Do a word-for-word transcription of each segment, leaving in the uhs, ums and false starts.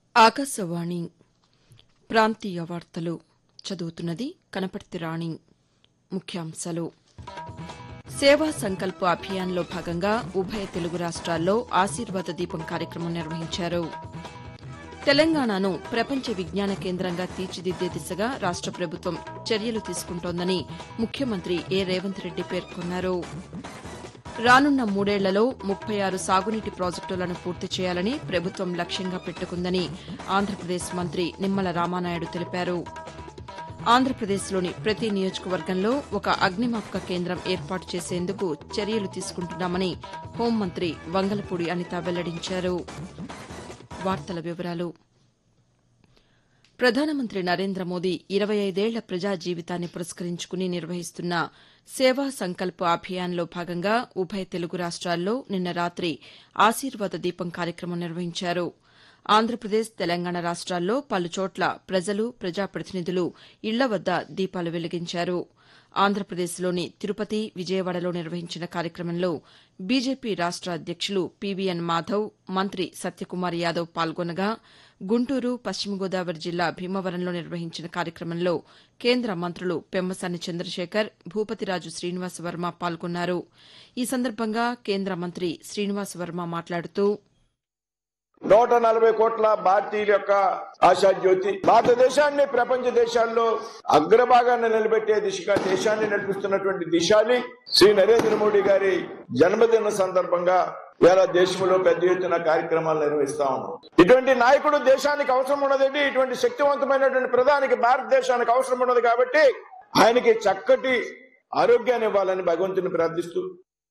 ఆకాశవాణి ప్రాంతీయ వార్తలు చదువుతున్నది కనపర్తి రాణి. ముఖ్యాంశాలు సేవా సంకల్ప్ అభియాన్లో భాగంగా ఉభయ తెలుగు రాష్ట్రాల్లో ఆశీర్వాద దీపం కార్యక్రమం నిర్వహించారు. తెలంగాణను ప్రపంచ విజ్ఞాన కేంద్రంగా తీర్చిదిద్దే దిశగా రాష్ట ప్రభుత్వం చర్యలు తీసుకుంటోందని ముఖ్యమంత్రి ఏ రేవంత్ రెడ్డి పేర్కొన్నారు. రానున్న మూడేళ్లలో ముప్పై ఆరు సాగునీటి ప్రాజెక్టులను పూర్తి చేయాలని ప్రభుత్వం లక్ష్యంగా పెట్టుకుందని ఆంధ్రప్రదేశ్ మంత్రి నిమ్మల రామానాయుడు తెలిపారు. ఆంధ్రప్రదేశ్లోని ప్రతి నియోజకవర్గంలో ఒక అగ్నిమాపక కేంద్రం ఏర్పాటు చేసేందుకు చర్యలు తీసుకుంటున్నామని హోంమంత్రి వంగలపూడి అనిత వెల్లడించారు. వార్తల వివరాలు ప్రధానమంత్రి నరేంద్ర మోదీ ఇరవై ఐదేళ్ల ప్రజా జీవితాన్ని పురస్కరించుకుని నిర్వహిస్తున్న సేవా సంకల్ప్ అభియాన్లో భాగంగా ఉభయ తెలుగు రాష్ట్రాల్లో నిన్న రాతి ఆశీర్వాద దీపం కార్యక్రమం నిర్వహించారు. ఆంధ్రప్రదేశ్, తెలంగాణ రాష్ట్రాల్లో పలుచోట్ల ప్రజలు, ప్రజాప్రతినిధులు ఇళ్ల వద్ద దీపాలు వెలిగించారు. ఆంధ్రప్రదేశ్లోని తిరుపతి, విజయవాడలో నిర్వహించిన కార్యక్రమంలో బీజేపీ రాష్ట అధ్యక్షులు పీవీఎన్ మాధవ్, మంత్రి సత్యకుమార్ యాదవ్ పాల్గొనగా గుంటూరు, పశ్చిమ గోదావరి జిల్లా భీమవరంలో నిర్వహించిన కార్యక్రమంలో కేంద్ర మంత్రులు పెమ్మసాని చంద్రశేఖర్, భూపతిరాజు శ్రీనివాసవర్మ పాల్గొన్నారు. ఈ సందర్భంగా కేంద్ర మంత్రి శ్రీనివాసవర్మ మాట్లాడుతూ నూట నలభై కోట్ల భారతీయుల యొక్క ఆశాజ్యోతి భారతదేశాన్ని ప్రపంచ దేశాల్లో అగ్రభాగాన్ని నిలబెట్టే దిశగా దేశాన్ని నడిపిస్తున్నటువంటి దిశాలి శ్రీ నరేంద్ర మోడీ గారి జన్మదిన సందర్భంగా ఇలా దేశంలో పెద్ద ఎత్తున కార్యక్రమాలు నిర్వహిస్తా ఉన్నాం. ఇటువంటి నాయకుడు దేశానికి అవసరం ఉన్నదండి. ఇటువంటి శక్తివంతమైనటువంటి ప్రధానికి భారతదేశానికి అవసరం ఉన్నది కాబట్టి ఆయనకి చక్కటి ఆరోగ్యాన్ని ఇవ్వాలని భగవంతుని ప్రార్థిస్తూ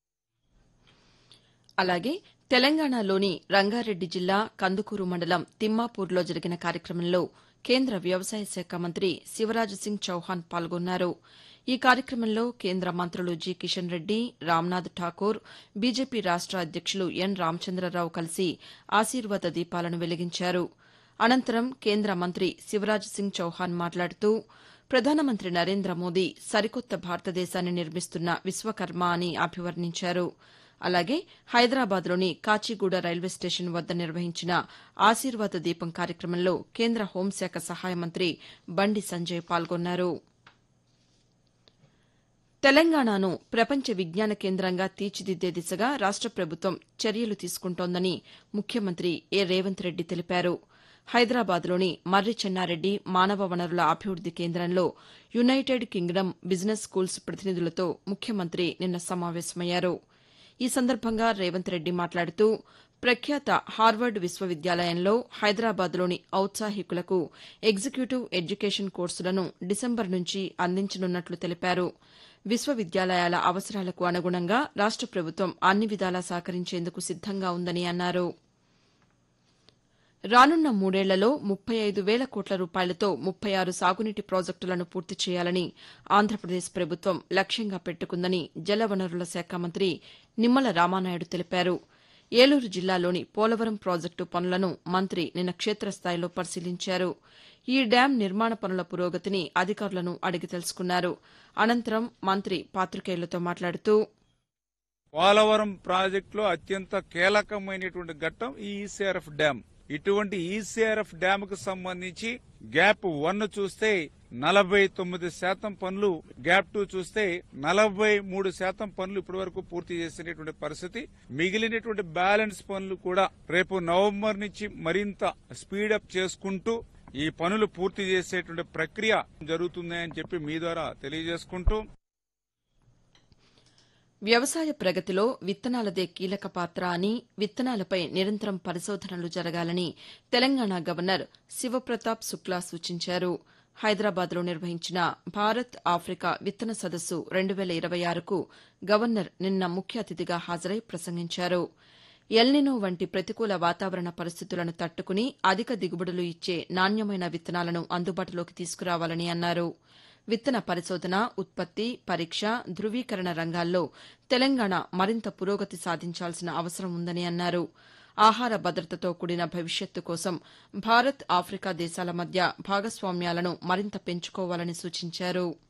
అలాగే తెలంగాణలోని రంగారెడ్డి జిల్లా కందుకూరు మండలం తిమ్మాపూర్లో జరిగిన కార్యక్రమంలో కేంద్ర వ్యవసాయ శాఖ మంత్రి శివరాజ్ సింగ్ చౌహాన్ పాల్గొన్నారు. ఈ కార్యక్రమంలో కేంద్ర మంత్రులు జి కిషన్ రెడ్డి, రామ్నాథ్ ఠాకూర్, బీజేపీ రాష్ట అధ్యక్షులు ఎన్ రామచంద్రరావు కలిసి ఆశీర్వాద దీపాలను వెలిగించారు. అనంతరం కేంద్ర మంత్రి శివరాజ్ సింగ్ చౌహాన్ మాట్లాడుతూ ప్రధానమంత్రి నరేంద్ర మోదీ సరికొత్త భారతదేశాన్ని నిర్మిస్తున్న విశ్వకర్మ అని అభివర్ణించారు. అలాగే హైదరాబాద్లోని కాచిగూడ రైల్వే స్టేషన్ వద్ద నిర్వహించిన ఆశీర్వాద దీపం కార్యక్రమంలో కేంద్ర హోంశాఖ సహాయ మంత్రి బండి సంజయ్ పాల్గొన్నారు. తెలంగాణను ప్రపంచ విజ్ఞాన కేంద్రంగా తీర్చిదిద్దే దిశగా రాష్ట ప్రభుత్వం చర్యలు తీసుకుంటోందని ముఖ్యమంత్రి ఏ రేవంత్ రెడ్డి తెలిపారు. హైదరాబాద్లోని మర్రి చెన్నారెడ్డి మానవ వనరుల అభివృద్ది కేంద్రంలో యునైటెడ్ కింగ్డమ్ బిజినెస్ స్కూల్స్ ప్రతినిధులతో ముఖ్యమంత్రి నిన్న సమావేశమయ్యారు. ఈ సందర్భంగా రేవంత్ రెడ్డి మాట్లాడుతూ ప్రఖ్యాత హార్వర్డ్ విశ్వవిద్యాలయంలో హైదరాబాద్లోని ఔత్సాహికులకు ఎగ్జిక్యూటివ్ ఎడ్యుకేషన్ కోర్సులను డిసెంబర్ నుంచి అందించనున్నట్లు తెలిపారు. విశ్వవిద్యాలయాల అవసరాలకు అనుగుణంగా రాష్ట ప్రభుత్వం అన్ని విధాలా సహకరించేందుకు సిద్దంగా ఉందని అన్నారు. రానున్న మూడేళ్లలో ముప్పై ఐదు వేల కోట్ల రూపాయలతో ముప్పై ఆరు సాగునీటి ప్రాజెక్టులను పూర్తి చేయాలని ఆంధ్రప్రదేశ్ ప్రభుత్వం లక్ష్యంగా పెట్టుకుందని జలవనరుల శాఖ మంత్రి నిమ్మల రామానాయుడు తెలిపారు. ఏలూరు జిల్లాలోని పోలవరం ప్రాజెక్టు పనులను మంత్రి నిన్న క్షేత్రస్థాయిలో పరిశీలించారు. ఈ డ్యాం నిర్మాణ పనుల పురోగతిని అధికారులను అడిగి తెలుసుకున్నారు. అనంతరం మంత్రి పాతికేయులతో మాట్లాడుతూ పోలవరం ప్రాజెక్టులో అత్యంత కీలకమైనటువంటి ఘట్టం ఈ ఈసీఆర్ఎఫ్ డ్యాం. ఇటువంటి ఈసీఆర్ఎఫ్ డ్యామ్ కు సంబంధించి గ్యాప్ వన్ చూస్తే నలభై తొమ్మిది శాతం పనులు, గ్యాప్ టూ చూస్తే నలభై మూడు శాతం పనులు ఇప్పటి వరకు పూర్తి చేసినటువంటి పరిస్థితి. మిగిలినటువంటి బ్యాలెన్స్ పనులు కూడా రేపు నవంబర్ నుంచి మరింత స్పీడప్ చేసుకుంటూ ఈ పనులు పూర్తి చేసేటువంటి ప్రక్రియ జరుగుతుందని చెప్పి మీ ద్వారా తెలియజేసుకుంటూ వ్యవసాయ ప్రగతిలో విత్తనాలదే కీలక పాత్ర అని, విత్తనాలపై నిరంతరం పరిశోధనలు జరగాలని తెలంగాణ గవర్నర్ శివప్రతాప్ శుక్లా సూచించారు. హైదరాబాద్లో నిర్వహించిన భారత్ ఆఫ్రికా విత్తన సదస్సు రెండు వేల ఇరవై ఆరుకు గవర్నర్ నిన్న ముఖ్య అతిథిగా హాజరై ప్రసంగించారు. ఎల్నినో వంటి ప్రతికూల వాతావరణ పరిస్థితులను తట్టుకుని అధిక దిగుబడులు ఇచ్చే నాణ్యమైన విత్తనాలను అందుబాటులోకి తీసుకురావాలని అన్నారు. విత్తన పరిశోధన, ఉత్పత్తి, పరీక్ష, ధృవీకరణ రంగాల్లో తెలంగాణ మరింత పురోగతి సాధించాల్సిన అవసరం ఉందని అన్నారు. ఆహార భద్రతతో కూడిన భవిష్యత్తు కోసం భారత్, ఆఫ్రికా దేశాల మధ్య భాగస్వామ్యాలను మరింత పెంచుకోవాలని సూచించారు.